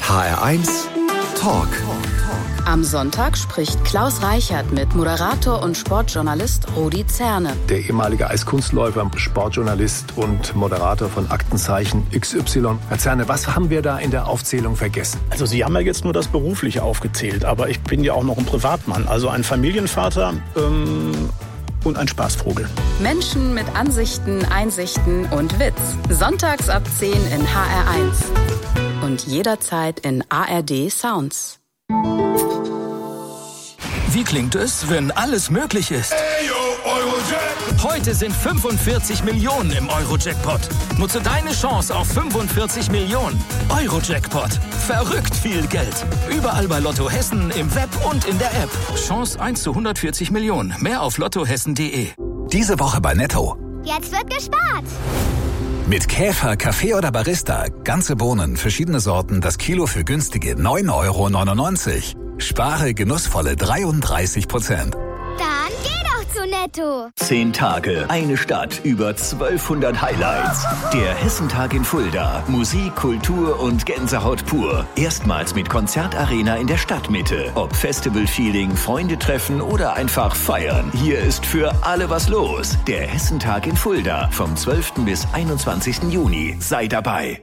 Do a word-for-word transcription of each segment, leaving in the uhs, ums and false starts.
H R eins Talk. Am Sonntag spricht Klaus Reichert mit Moderator und Sportjournalist Rudi Zerne. Der ehemalige Eiskunstläufer, Sportjournalist und Moderator von Aktenzeichen X Y. Herr Zerne, was haben wir da in der Aufzählung vergessen? Also Sie haben ja jetzt nur das Berufliche aufgezählt, aber ich bin ja auch noch ein Privatmann, also ein Familienvater ähm, und ein Spaßvogel. Menschen mit Ansichten, Einsichten und Witz. Sonntags ab zehn in H R eins. Und jederzeit in A R D Sounds. Wie klingt es, wenn alles möglich ist? Heute sind fünfundvierzig Millionen im Euro-Jackpot. Nutze deine Chance auf fünfundvierzig Millionen. Euro-Jackpot. Verrückt viel Geld. Überall bei Lotto Hessen, im Web und in der App. Chance eins zu hundertvierzig Millionen. Mehr auf lottohessen punkt de. Diese Woche bei Netto. Jetzt wird gespart. Mit Käfer, Kaffee oder Barista. Ganze Bohnen, verschiedene Sorten, das Kilo für günstige neun Euro neunundneunzig. Spare genussvolle dreiunddreißig Prozent. Dann geh doch zu Netto. Zehn Tage, eine Stadt, über zwölfhundert Highlights. Der Hessentag in Fulda. Musik, Kultur und Gänsehaut pur. Erstmals mit Konzertarena in der Stadtmitte. Ob Festival-Feeling, Freunde treffen oder einfach feiern. Hier ist für alle was los. Der Hessentag in Fulda. Vom zwölften bis einundzwanzigsten Juni. Sei dabei.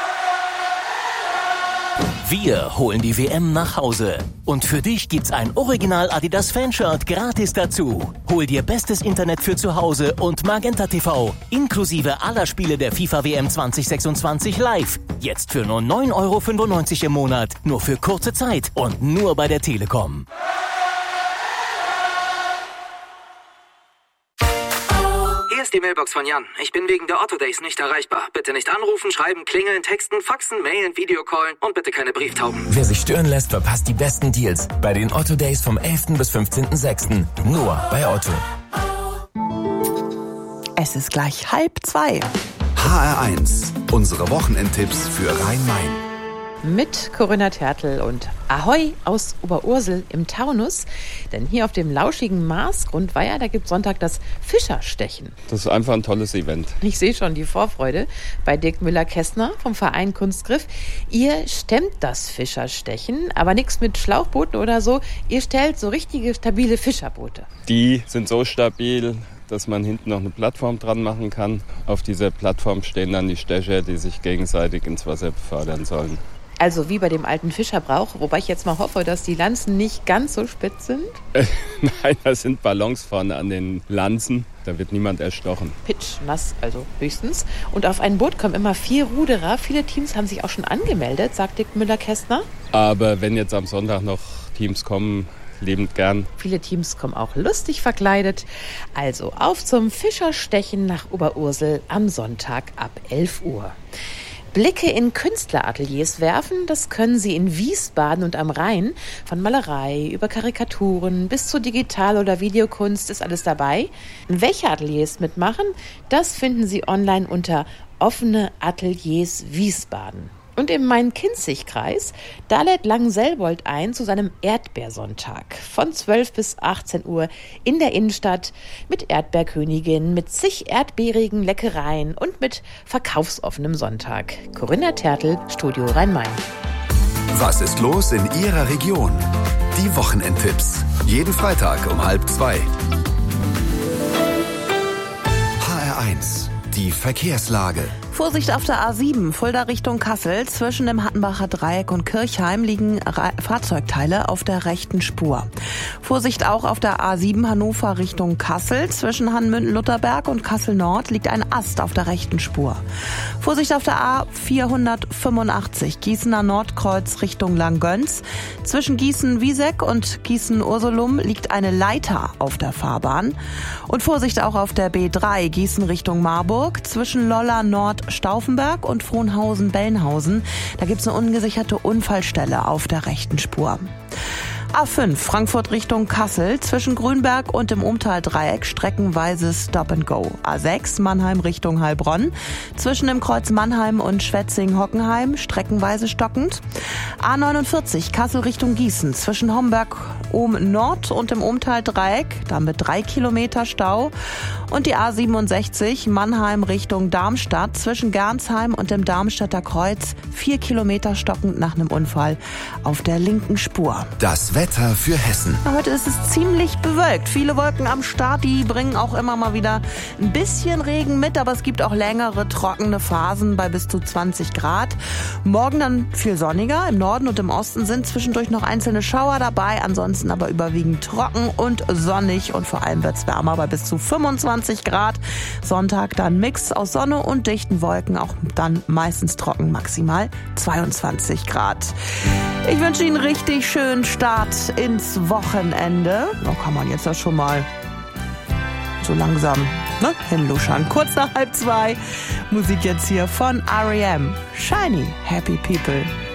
Wir holen die W M nach Hause. Und für dich gibt's ein Original Adidas Fanshirt gratis dazu. Hol dir bestes Internet für zu Hause und Magenta T V. Inklusive aller Spiele der FIFA W M zwanzig sechsundzwanzig live. Jetzt für nur neun Euro fünfundneunzig im Monat. Nur für kurze Zeit und nur bei der Telekom. Hier ist die Mailbox von Jan. Ich bin wegen der Otto Days nicht erreichbar. Bitte nicht anrufen, schreiben, klingeln, texten, faxen, mailen, Videocallen und bitte keine Brieftauben. Wer sich stören lässt, verpasst die besten Deals bei den Otto Days vom elften bis fünfzehnten sechsten Nur bei Otto. Es ist gleich halb zwei. H R eins. Unsere Wochenendtipps für Rhein-Main. Mit Corinna Tertl und Ahoi aus Oberursel im Taunus. Denn hier auf dem lauschigen Marsgrundweiher, da gibt Sonntag das Fischerstechen. Das ist einfach ein tolles Event. Ich sehe schon die Vorfreude bei Dirk Müller-Kästner vom Verein Kunstgriff. Ihr stemmt das Fischerstechen, aber nichts mit Schlauchbooten oder so. Ihr stellt so richtige, stabile Fischerboote. Die sind so stabil, dass man hinten noch eine Plattform dran machen kann. Auf dieser Plattform stehen dann die Stecher, die sich gegenseitig ins Wasser befördern sollen. Also wie bei dem alten Fischerbrauch, wobei ich jetzt mal hoffe, dass die Lanzen nicht ganz so spitz sind. Äh, nein, da sind Ballons vorne an den Lanzen. Da wird niemand erstochen. Pitch, nass also höchstens. Und auf ein Boot kommen immer vier Ruderer. Viele Teams haben sich auch schon angemeldet, sagt Dirk Müller-Kästner. Aber wenn jetzt am Sonntag noch Teams kommen, liebend gern. Viele Teams kommen auch lustig verkleidet. Also auf zum Fischerstechen nach Oberursel am Sonntag ab elf Uhr. Blicke in Künstlerateliers werfen, das können Sie in Wiesbaden und am Rhein. Von Malerei über Karikaturen bis zu Digital- oder Videokunst ist alles dabei. Welche Ateliers mitmachen, das finden Sie online unter Offene Ateliers Wiesbaden. Und im Main-Kinzig-Kreis, da lädt Langenselbold ein zu seinem Erdbeersonntag. Von zwölf bis achtzehn Uhr in der Innenstadt mit Erdbeerkönigin, mit zig erdbeerigen Leckereien und mit verkaufsoffenem Sonntag. Corinna Tertl, Studio Rhein-Main. Was ist los in Ihrer Region? Die Wochenendtipps. Jeden Freitag um halb zwei. H R eins. Die Verkehrslage. Vorsicht auf der A sieben, Fulda Richtung Kassel. Zwischen dem Hattenbacher Dreieck und Kirchheim liegen Ra- Fahrzeugteile auf der rechten Spur. Vorsicht auch auf der A sieben Hannover Richtung Kassel. Zwischen Hanmünden-Lutherberg und Kassel-Nord liegt ein Ast auf der rechten Spur. Vorsicht auf der A vierhundertfünfundachtzig, Gießener Nordkreuz Richtung Langgöns. Zwischen Gießen-Wieseck und Gießen-Ursulum liegt eine Leiter auf der Fahrbahn. Und Vorsicht auch auf der B drei, Gießen Richtung Marburg. Zwischen Lolla Nord Stauffenberg und Frohnhausen-Bellenhausen. Da gibt es eine ungesicherte Unfallstelle auf der rechten Spur. A fünf Frankfurt Richtung Kassel, zwischen Grünberg und dem Umtal-Dreieck streckenweise Stop and Go. A sechs Mannheim Richtung Heilbronn, zwischen dem Kreuz Mannheim und Schwetzing-Hockenheim streckenweise stockend. A neunundvierzig Kassel Richtung Gießen, zwischen Homberg ohm Nord und dem Umtal-Dreieck, damit drei Kilometer Stau. Und die A siebenundsechzig Mannheim Richtung Darmstadt, zwischen Gernsheim und dem Darmstädter Kreuz, vier Kilometer stockend nach einem Unfall auf der linken Spur. Das Wetter für Hessen. Heute ist es ziemlich bewölkt. Viele Wolken am Start, die bringen auch immer mal wieder ein bisschen Regen mit, aber es gibt auch längere trockene Phasen bei bis zu zwanzig Grad. Morgen dann viel sonniger. Im Norden und im Osten sind zwischendurch noch einzelne Schauer dabei, ansonsten aber überwiegend trocken und sonnig und vor allem wird es wärmer bei bis zu fünfundzwanzig Grad. Sonntag dann Mix aus Sonne und dichten Wolken, auch dann meistens trocken, maximal zweiundzwanzig Grad. Ich wünsche Ihnen einen richtig schönen Start ins Wochenende. Da kann man jetzt ja schon mal so langsam ne, hinluschern. Kurz nach halb zwei. Musik jetzt hier von R E M. Shiny Happy People.